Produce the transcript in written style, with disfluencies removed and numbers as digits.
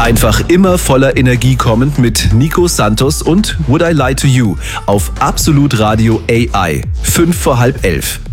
Einfach immer voller Energie kommend mit Nico Santos und Would I Lie to You auf Absolut Radio AI. 5 vor halb 11.